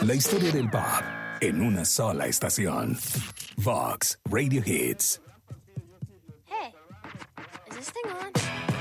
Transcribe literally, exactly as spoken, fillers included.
La historia del pop en una sola estación. Vox Radio Hits. Hey, is this thing on?